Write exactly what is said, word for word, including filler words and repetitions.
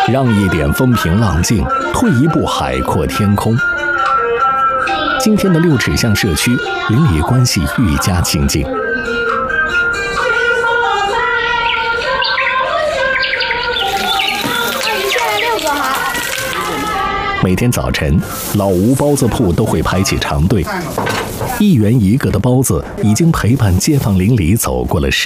让一点风平浪静，退一步海阔天空。今天的六尺巷社区邻里关系愈加亲近。每天早晨，老吴包子铺都会排起长队，一元一个的包子已经陪伴街坊邻里走过了十